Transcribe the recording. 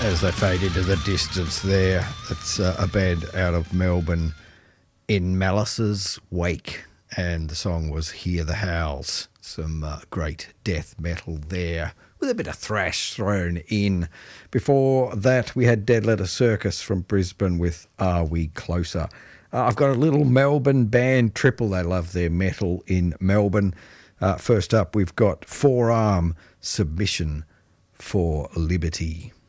As they fade into the distance there, it's a band out of Melbourne, In Malice's Wake, and the song was Hear the Howls. Some great death metal there, with a bit of thrash thrown in. Before that, we had Dead Letter Circus from Brisbane with Are We Closer. I've got a little Melbourne band triple. They love their metal in Melbourne. First up, we've got Forearm Submission for Liberty.